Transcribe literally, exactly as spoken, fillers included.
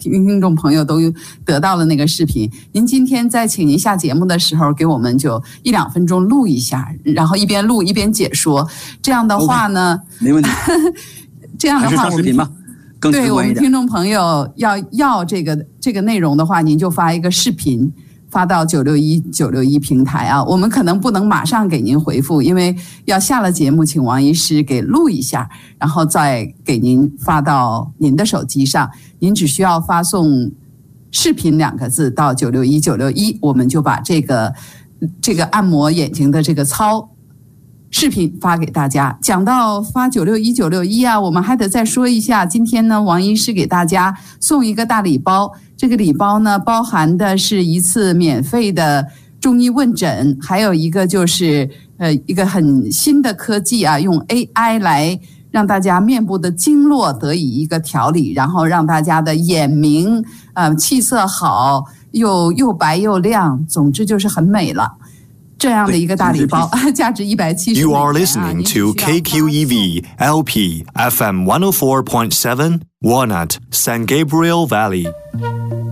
听众朋友都得到了那个视频。您今天在请您下节目的时候，给我们就一两分钟录一下，然后一边录一边解说。这样的话呢， okay, 没问题。 这样的话， 还是上视频吧，更直观一点。 对我们听众朋友要要这个这个内容的话，您就发一个视频。发到九六一九六一平台啊，我们可能不能马上给您回复，因为要下了节目，请王医师给录一下，然后再给您发到您的手机上。您只需要发送“视频”两个字到九六一九六一，我们就把这个这个按摩眼睛的这个操视频发给大家。讲到发九六一九六一啊，我们还得再说一下，今天呢，王医师给大家送一个大礼包。这个礼包呢，包含的是一次免费的中医问诊，还有一个就是呃一个很新的科技啊，用 A I 来让大家面部的经络得以一个调理，然后让大家的眼明，呃气色好，又又白又亮，总之就是很美了。这样的一个大礼包，价值一百七十。 You are listening to K Q E V L P F M one oh four point seven, Wanat, San Gabriel Valley.